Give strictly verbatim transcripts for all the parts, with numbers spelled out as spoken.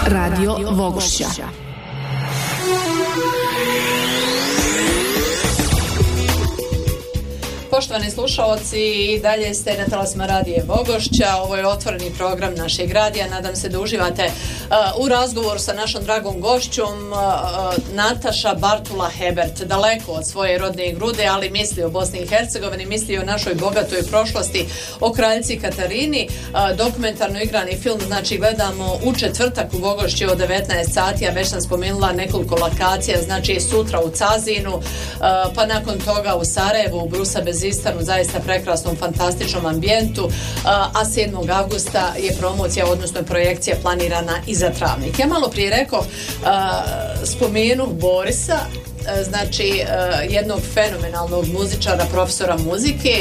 Radio Vogošća. Poštovani slušalci, i dalje ste na talasima Radija Vogošća. Ovo je otvoreni program našeg radija. Nadam se da uživate uh, u razgovoru sa našom dragom gošćom uh, Nataša Bartula Hebert. Daleko od svoje rodne grude, ali misli o Bosni i Hercegovini, misli o našoj bogatoj prošlosti, o kraljici Katarini. Uh, dokumentarno igrani film, znači gledamo u četvrtak u Vogošći od devetnaest sati, a već sam spomenula nekoliko lokacija, znači sutra u Cazinu, uh, pa nakon toga u Sarajevu, u Brusa bez Istanu, zaista prekrasnom, fantastičnom ambijentu, a sedmog avgusta je promocija, odnosno projekcija planirana i za Travnik. Ja malo prije rekao, spomenu Borisa, znači jednog fenomenalnog muzičara, profesora muzike,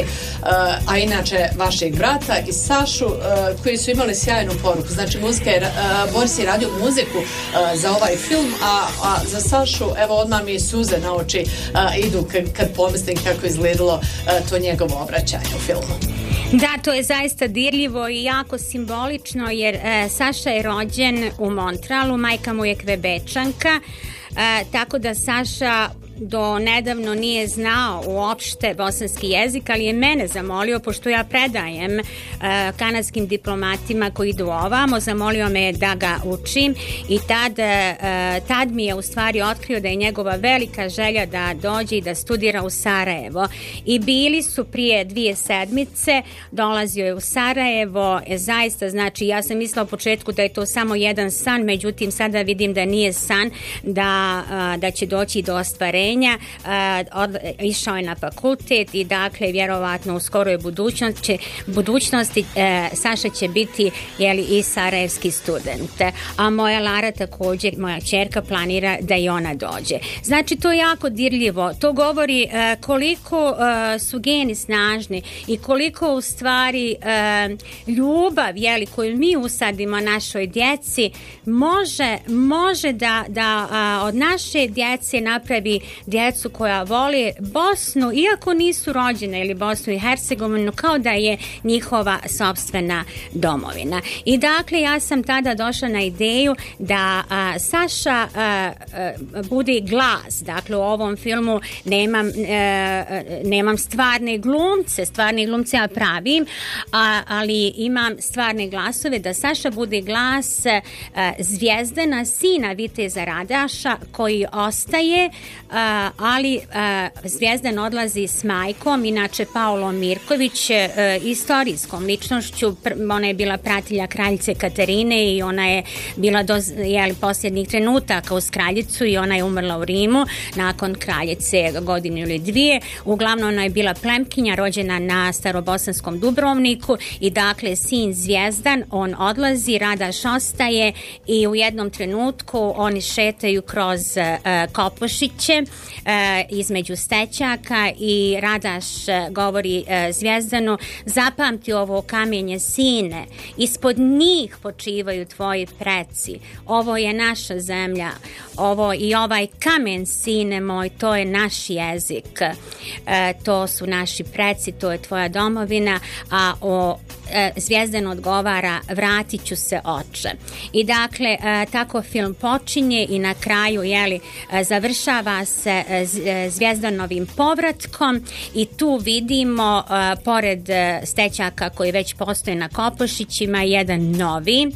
a inače vašeg brata i Sašu, koji su imali sjajnu poruku. Znači muzika je, Boris je radio muziku za ovaj film, a, a za Sašu, evo odmah mi suze na oči idu kad, kad pomislim kako je izgledalo to njegovo obraćanje u filmu. Da, to je zaista dirljivo i jako simbolično, jer e, Saša je rođen u Montrealu, majka mu je Kvebečanka, e, tako da Saša do nedavno nije znao uopšte bosanski jezik, ali je mene zamolio, pošto ja predajem uh, kanadskim diplomatima koji idu ovamo, zamolio me da ga učim i tad, uh, tad mi je u stvari otkrio da je njegova velika želja da dođe i da studira u Sarajevo. I bili su prije dvije sedmice, dolazio je u Sarajevo, e, zaista, znači ja sam mislila u početku da je to samo jedan san, međutim sada vidim da nije san, da, uh, da će doći do ostvarenja. Uh, od, išao je na fakultet i dakle vjerovatno u skoroj budućnosti, budućnosti uh, Saša će biti jeli, i sarajevski student, a moja Lara također, moja ćerka planira da i ona dođe. Znači to je jako dirljivo, to govori uh, koliko uh, su geni snažni i koliko u stvari uh, ljubav jeli, koju mi usadimo našoj djeci može, može da, da uh, od naše djece napravi djecu koja voli Bosnu, iako nisu rođene, ili Bosnu i Hercegovinu, kao da je njihova sopstvena domovina. I dakle, ja sam tada došla na ideju da a, Saša a, a, bude glas. Dakle, u ovom filmu nemam, a, nemam stvarne glumce, stvarne glumce ja pravim, a, ali imam stvarne glasove, da Saša bude glas a, Zvijezdana, sina viteza Radaša, koji ostaje, a, ali a, Zvijezdan odlazi s majkom, inače Paolom Mirković, a, istorijskom ličnošću. Ona je bila pratilja kraljice Katarine i ona je bila do jeli, posljednjih trenutaka uz kraljicu i ona je umrla u Rimu nakon kraljice godinu ili dvije. Uglavnom ona je bila plemkinja rođena na starobosanskom Dubrovniku i dakle sin Zvijezdan, on odlazi, Radaš ostaje i u jednom trenutku oni šetaju kroz uh, Kopošiće uh, između stećaka i Radaš uh, govori uh, Zvijezdanu: zapamti ovo kamenje, sine, ispod njih počivaju tvoji preci, ovo je naša zemlja, ovo i ovaj kamen, sine moj, to je naš jezik, uh, to su naši preci, to je tvoja domovina, a o Zvijezdan odgovara: vratit ću se, oče. I dakle tako film počinje i na kraju jeli, završava se Zvijezdanovim povratkom i tu vidimo pored stećaka koji već postoje na Kopošićima jedan novi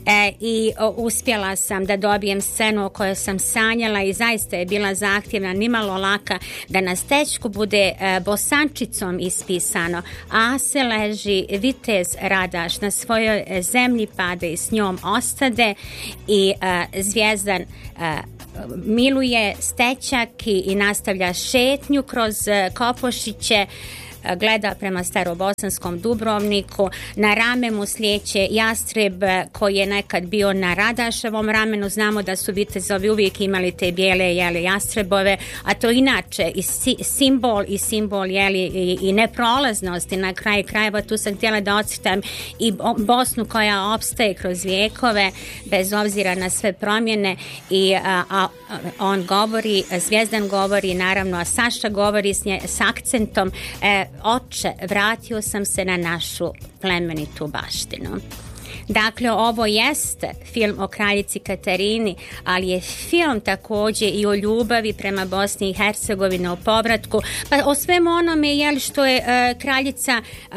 i uspjela sam da dobijem scenu o kojoj sam sanjala i zaista je bila zahtjevna, nimalo laka, da na stećku bude bosančicom ispisano: a se leži vitez Radaš na svojoj zemlji, pade i s njom ostade. I uh, Zvijezdan uh, miluje stećak i, i nastavlja šetnju kroz uh, Kopošiće, gleda prema starobosanskom Dubrovniku, na rame mu slijeće jastreb koji je nekad bio na Radaševom ramenu. Znamo da su vitezovi uvijek imali te bijele jeli, jastrebove, a to inače i si, simbol i simbol jeli, i, i neprolaznosti. Na kraju krajeva tu sam htjela da ocrtam i Bosnu koja opstaje kroz vijekove bez obzira na sve promjene. I a, a, on govori, Zvijezdan govori, naravno, a Saša govori s, nje, s akcentom: e, oče, vratio sam se na našu plemenitu baštinu. Dakle, ovo jeste film o kraljici Katarini, ali je film takođe i o ljubavi prema Bosni i Hercegovini, o povratku, pa o svemu onome jel, što je uh, kraljica uh,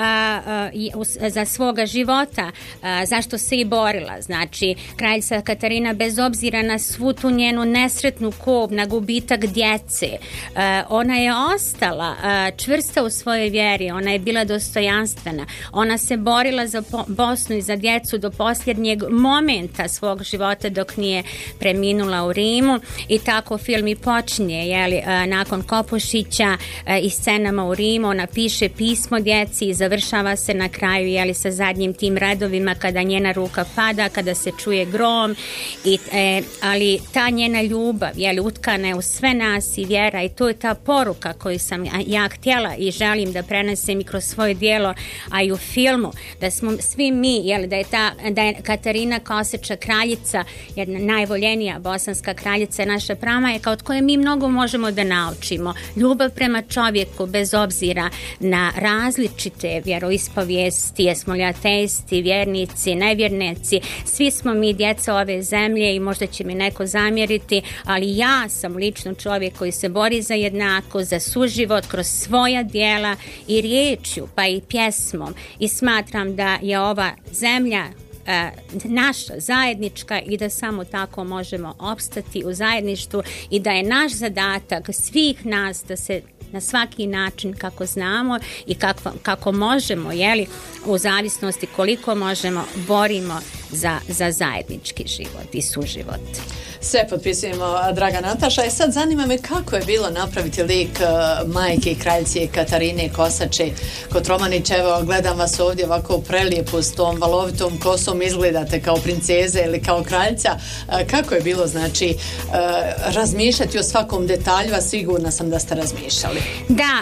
uh, za svoga života, uh, zašto se i borila. Znači, kraljica Katarina, bez obzira na svu tu njenu nesretnu kov, na gubitak djece, uh, ona je ostala uh, čvrsta u svojoj vjeri, ona je bila dostojanstvena, ona se borila za Bosnu i za djecu do posljednjeg momenta svog života dok nije preminula u Rimu i tako film i počinje, jeli, nakon Kopošića i scenama u Rimu, ona piše pismo djeci i završava se na kraju, jeli, sa zadnjim tim redovima kada njena ruka pada, kada se čuje grom i, e, ali ta njena ljubav, jeli, utkana je u sve nas i vjera i to je ta poruka koju sam ja htjela i želim da prenesem i kroz svoje djelo, a i u filmu, da smo svi mi, jeli, da je ta da je Katarina Koseča kraljica, jedna najvoljenija bosanska kraljica, naša pramajka od koje mi mnogo možemo da naučimo. Ljubav prema čovjeku bez obzira na različite vjeroispovijesti, jesmo li ateisti, vjernici, nevjernici, svi smo mi djeca ove zemlje i možda će mi neko zamjeriti, ali ja sam lično čovjek koji se bori za jednako, za suživot kroz svoja djela i riječju, pa i pjesmom, i smatram da je ova zemlja E, naša zajednička i da samo tako možemo opstati u zajedništvu i da je naš zadatak svih nas da se na svaki način kako znamo i kako, kako možemo, jeli, u zavisnosti koliko možemo, borimo za, za zajednički život i suživot. Sve potpisujemo, draga Nataša. I sad zanima me kako je bilo napraviti lik uh, majke i kraljice Katarine Kosače Kotromanić. Evo, gledam vas ovdje ovako prelijepo s tom valovitom kosom, izgledate kao princeze ili kao kraljica. Uh, kako je bilo, znači, uh, razmišljati o svakom detalju, a sigurna sam da ste razmišljali. Da,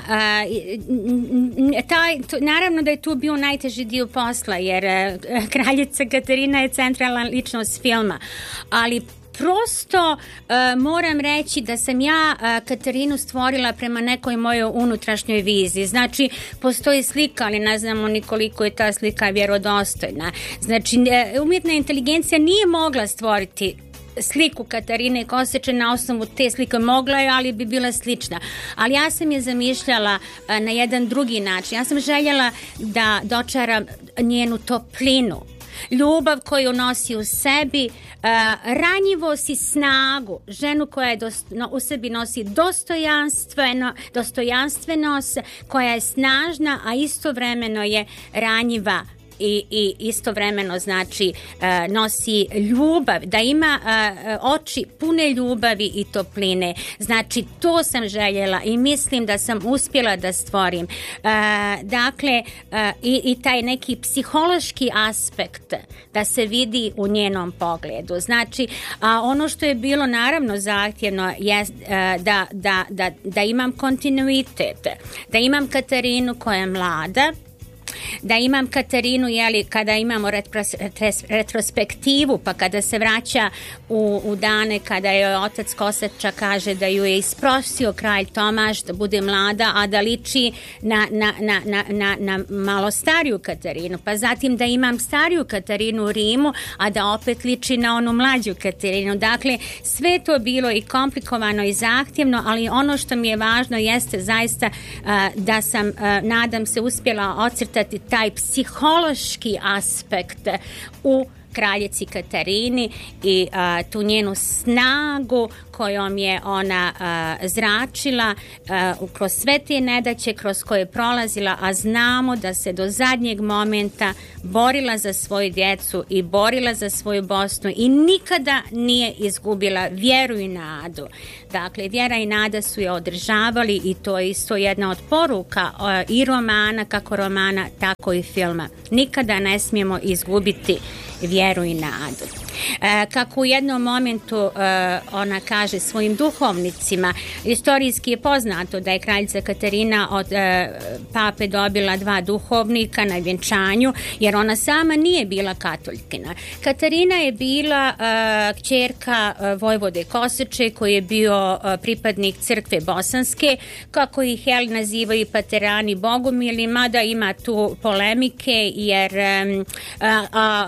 uh, taj, to, naravno da je tu bio najteži dio posla, jer uh, kraljica Katarina je centralna ličnost filma, ali prosto uh, moram reći da sam ja uh, Katarinu stvorila prema nekoj mojoj unutrašnjoj viziji. Znači, postoji slika, ali ne znamo ni koliko je ta slika vjerodostojna. Znači, uh, umjetna inteligencija nije mogla stvoriti sliku Katarine Koseče na osnovu te slike, mogla je, ali bi bila slična. Ali ja sam je zamišljala uh, na jedan drugi način. Ja sam željela da dočaram njenu toplinu, ljubav koju nosi u sebi, uh, ranjivost i snagu, ženu koja je dost, no, u sebi nosi dostojanstveno, dostojanstvenost, koja je snažna, a istovremeno je ranjiva i, i istovremeno, znači, uh, nosi ljubav, da ima uh, oči pune ljubavi i topline. Znači, to sam željela i mislim da sam uspjela da stvorim. Uh, dakle, uh, i, i taj neki psihološki aspekt da se vidi u njenom pogledu. Znači, a ono što je bilo naravno zahtjevno je uh, da, da, da, da imam kontinuitet, da imam Katarinu koja je mlada, da imam Katarinu, jeli, kada imamo retros, retres, retrospektivu, pa kada se vraća u, u dane kada je otac Kosača kaže da ju je isprosio kralj Tomaš da bude mlada, a da liči na, na, na, na, na, na malo stariju Katarinu, pa zatim da imam stariju Katarinu u Rimu, a da opet liči na onu mlađu Katarinu. Dakle, sve to bilo i komplikovano i zahtjevno, ali ono što mi je važno jeste zaista uh, da sam, uh, nadam se, uspjela ocrtati taj psihološki aspekt u kraljici Katarini i a, tu njenu snagu kojom je ona a, zračila a, kroz sve te nedaće kroz koje je prolazila, a znamo da se do zadnjeg momenta borila za svoju djecu i borila za svoju Bosnu i nikada nije izgubila vjeru i nadu. Dakle, vjera i nada su je održavali i to je isto jedna od poruka a, i romana, kako romana, tako i filma. Nikada ne smijemo izgubiti vjeru i nadu. Kako u jednom momentu ona kaže svojim duhovnicima, istorijski je poznato da je kraljica Katarina od pape dobila dva duhovnika na vjenčanju, jer ona sama nije bila katoljkina. Katarina je bila kćerka vojvode Koseče, koji je bio pripadnik crkve bosanske, kako ih jel nazivaju paterani bogumili, mada ima tu polemike, jer, a, a,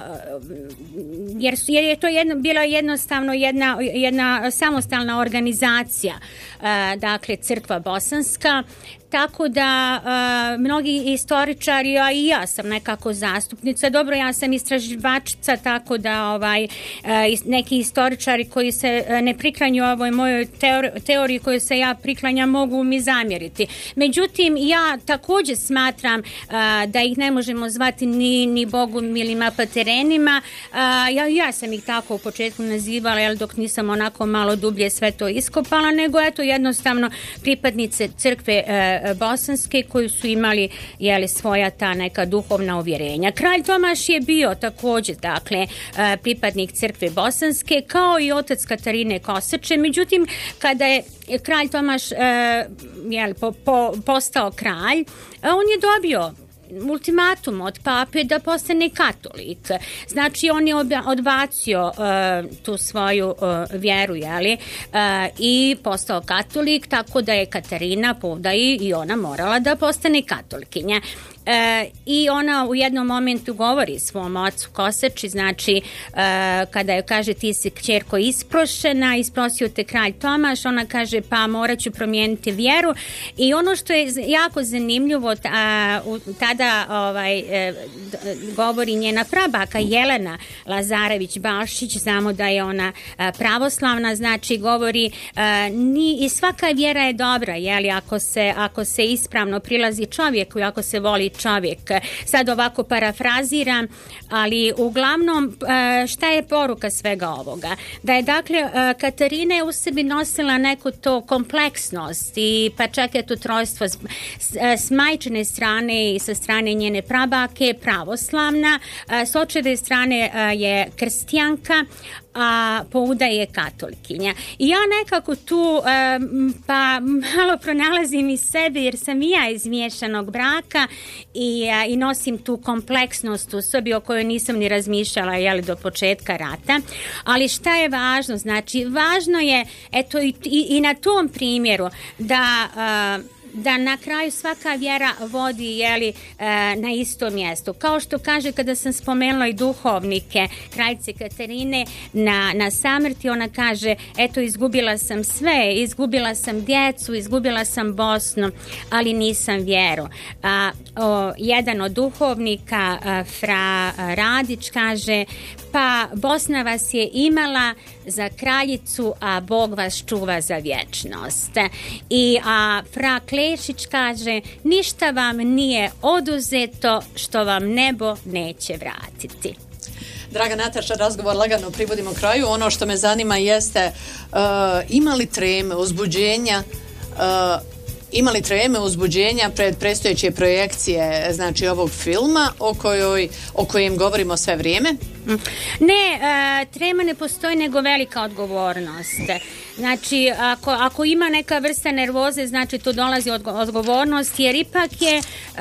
jer, jer je to jedno, bila jednostavno jedna, jedna samostalna organizacija, a, dakle crkva bosanska. Tako da uh, mnogi istoričari, a i ja sam nekako zastupnica, dobro, ja sam istraživačica, tako da ovaj, uh, neki istoričari koji se uh, ne priklanju ovoj mojoj teori, teoriji koju se ja priklanjam mogu mi zamjeriti. Međutim, ja također smatram uh, da ih ne možemo zvati ni, ni bogumilima paterenima. Uh, ja, ja sam ih tako u početku nazivala, jel, dok nisam onako malo dublje sve to iskopala, nego eto jednostavno pripadnice crkve uh, bosanske koji su imali jeli, svoja ta neka duhovna uvjerenja. Kralj Tomaš je bio također dakle pripadnik crkve bosanske kao i otac Katarine Koseče, međutim kada je kralj Tomaš jeli, po, po, postao kralj, on je dobio ultimatum od pape da postane katolik. Znači on je odbacio uh, tu svoju uh, vjeru, jeli, uh, i postao katolik, tako da je Katarina povdaji i ona morala da postane katolikinja. E, i ona u jednom momentu govori svom ocu Koseči, znači e, kada joj kaže ti si kćerko isprošena, isprosio te kralj Tomaš, ona kaže pa morat ću promijeniti vjeru. I ono što je jako zanimljivo, a, u, tada ovaj, e, govori njena prabaka Jelena Lazarević-Balšić, znamo da je ona a, pravoslavna, znači govori a, ni, i svaka vjera je dobra, jeli, ako se, ako se ispravno prilazi čovjeku i ako se voli čovjek. Sad ovako parafraziram, ali uglavnom šta je poruka svega ovoga? Da je dakle Katarina je u sebi nosila neku to kompleksnost i pa čak je to trojstvo s, s majčine strane i sa strane njene prabake pravoslavna, s očeve strane je krstijanka, a pouda je katolikinja. I ja nekako tu um, pa malo pronalazim i sebe, jer sam i ja iz miješanog braka i, a, i nosim tu kompleksnost u sebi o kojoj nisam ni razmišljala, jeli, do početka rata. Ali šta je važno? Znači, važno je, eto, i, i, i na tom primjeru da uh, da na kraju svaka vjera vodi, jeli, na isto mjesto. Kao što kaže kada sam spomenula i duhovnike kraljice Katarine na, na samrti, ona kaže eto izgubila sam sve, izgubila sam djecu, izgubila sam Bosnu, ali nisam vjeru. A, o, jedan od duhovnika, a, fra Radić, kaže pa Bosna vas je imala za kraljicu, a Bog vas čuva za vječnost. I a, fra Klešić kaže ništa vam nije oduzeto što vam nebo neće vratiti. Draga Nataša, razgovor lagano privodimo kraju. Ono što me zanima jeste uh, ima li treme, uzbuđenja uh, Ima li treme uzbuđenja pred predstojeće projekcije, znači ovog filma o kojoj, o kojem govorimo sve vrijeme? Ne, e, trema ne postoji, nego velika odgovornost. Znači, ako, ako ima neka vrsta nervoze, znači to dolazi od odgovornost, jer ipak je...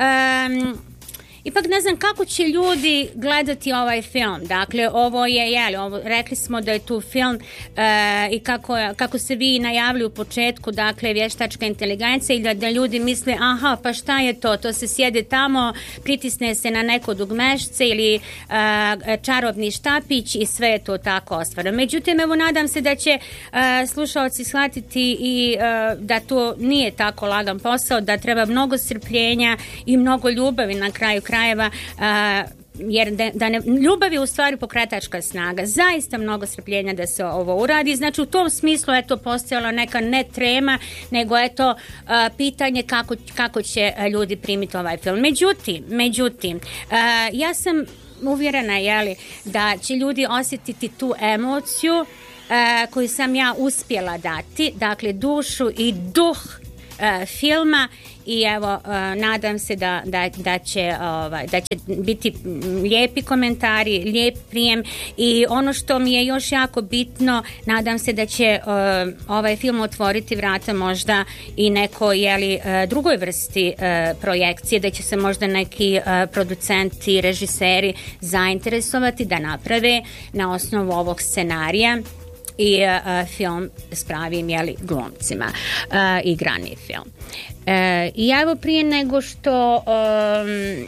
E, Ipak ne znam kako će ljudi gledati ovaj film. Dakle, ovo je, jeli, ovo, rekli smo da je tu film e, i kako, kako se vi najavili u početku, dakle, vještačka inteligencija i da, da ljudi misle, aha, pa šta je to? To se sjede tamo, pritisne se na neko dugmešce ili e, čarobni štapić i sve je to tako ostvareno. Međutim, evo, nadam se da će e, slušalci shvatiti i e, da to nije tako lagan posao, da treba mnogo strpljenja i mnogo ljubavi na kraju krajeva, a, jer da, da ne, ljubav je u stvari pokretačka snaga, zaista mnogo strpljenja da se ovo uradi. Znači u tom smislu eto postojala neka ne trema, nego eto a, pitanje kako, kako će ljudi primiti ovaj film. Međutim, međutim a, ja sam uvjerena, jeli, da će ljudi osjetiti tu emociju a, koju sam ja uspjela dati, dakle dušu i duh uh, filma i evo uh, nadam se da, da, da, će, ovaj, da će biti lijepi komentari, lijep prijem i ono što mi je još jako bitno, nadam se da će uh, ovaj film otvoriti vrata možda i nekoj jeli, uh, drugoj vrsti uh, projekcije, da će se možda neki uh, producenti, režiseri zainteresovati da naprave na osnovu ovog scenarija i uh, film s pravim jeli, glumcima, uh, igrani film. Uh, I evo prije nego što um,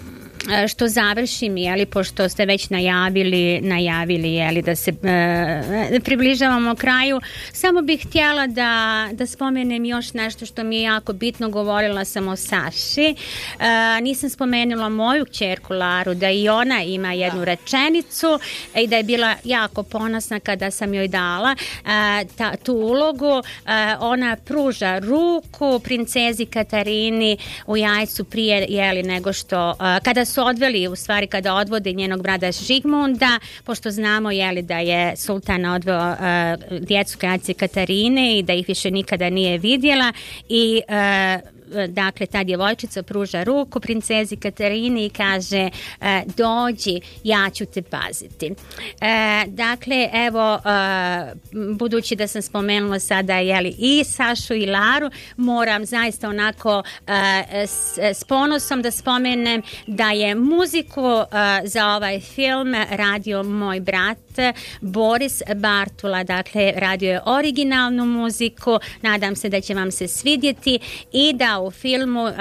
što završim, jeli, pošto ste već najavili, najavili jeli, da se e, približavamo kraju, samo bih htjela da, da spomenem još nešto što mi je jako bitno. Govorila sam o Saši, e, nisam spomenula moju kćerku Laru, da i ona ima jednu rečenicu i da je bila jako ponosna kada sam joj dala e, ta, tu ulogu. E, ona pruža ruku princezi Katarini u Jajcu prije jeli, nego što e, kada su odveli, u stvari kada odvode njenog brada Žigmunda, pošto znamo jeli, da je sultan odveo uh, djecu kraljice Katarine i da ih više nikada nije vidjela i uh, dakle ta djevojčica pruža ruku princezi Katarini i kaže e, dođi, ja ću te paziti. E, dakle, evo e, budući da sam spomenula sada jeli, i Sašu i Laru, moram zaista onako e, s, s ponosom da spomenem da je muziku e, za ovaj film radio moj brat Boris Bartula, dakle radio je originalnu muziku, nadam se da će vam se svidjeti i da u filmu uh,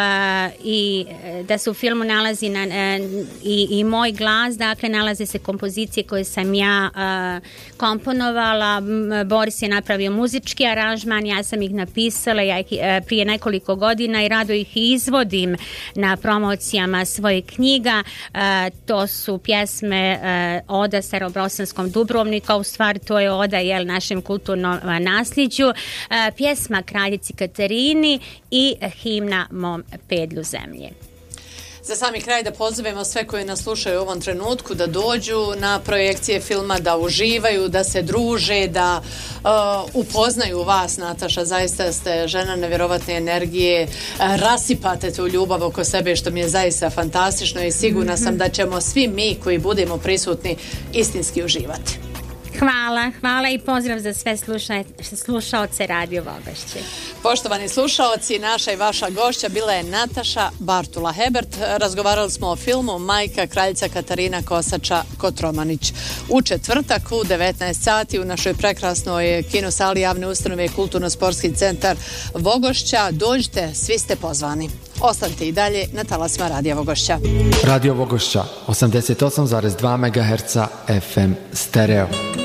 i da se u filmu nalazi na, uh, i, i moj glas, dakle nalaze se kompozicije koje sam ja uh, komponovala. Boris je napravio muzički aranžman, ja sam ih napisala ja ih, uh, prije nekoliko godina i rado ih izvodim na promocijama svojih knjiga. Uh, to su pjesme uh, Oda Starobosanskom Dubrovnika, u stvari to je oda jel, našem kulturnom uh, nasljeđu, uh, pjesma Kraljici Katarini i himna Mom pedlju zemlje. Za sami kraj da pozovemo sve koji nas slušaju u ovom trenutku da dođu na projekcije filma, da uživaju, da se druže, da uh, upoznaju vas, Nataša. Zaista ste žena nevjerovatne energije, uh, rasipate tu ljubav oko sebe, što mi je zaista fantastično i sigurna sam da ćemo svi mi koji budemo prisutni istinski uživati. Hvala, hvala i pozdrav za sve sluša, slušaoce Radio Vogošće. Poštovani slušaoci, naša i vaša gošća bila je Nataša Bartula Hebert. Razgovarali smo o filmu Majka kraljica Katarina Kosača Kotromanić. U četvrtak u devetnaest sati u našoj prekrasnoj kinosali javne ustanove Kulturno-sportski centar Vogošća. Dođite, svi ste pozvani. Ostanite i dalje na talasima Radija Vogošća. Radio Vogošća, osamdeset osam zarez dva megaherca F M stereo.